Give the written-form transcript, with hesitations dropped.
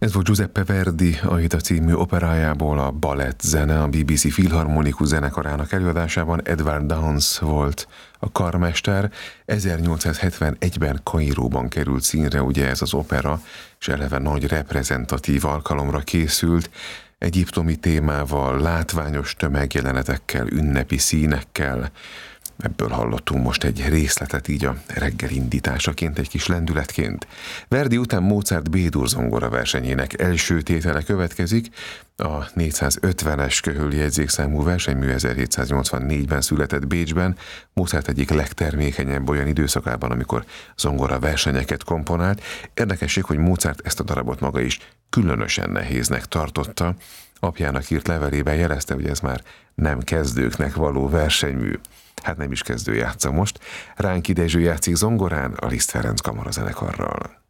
Ez volt Giuseppe Verdi Aida című operájából a balett zene, a BBC Filharmonikus Zenekarának előadásában. Edward Downes volt a karmester. 1871-ben Kairóban került színre ugye ez az opera, és eleve nagy reprezentatív alkalomra készült, egyiptomi témával, látványos tömegjelenetekkel, ünnepi színekkel. Ebből hallottunk most egy részletet így a reggel indításaként, egy kis lendületként. Verdi után Mozart B-dur zongora versenyének első tétele következik, a 450-es köhöli jegyzékszámú versenymű 1784-ben született Bécsben, Mozart egyik legtermékenyebb olyan időszakában, amikor zongora versenyeket komponált. Érdekesség, hogy Mozart ezt a darabot maga is különösen nehéznek tartotta. Apjának írt levelében jelezte, hogy ez már nem kezdőknek való versenymű. Hát nem is kezdő játsza most. Ránki Dezső játszik zongorán a Liszt Ferenc kamarazenekarral.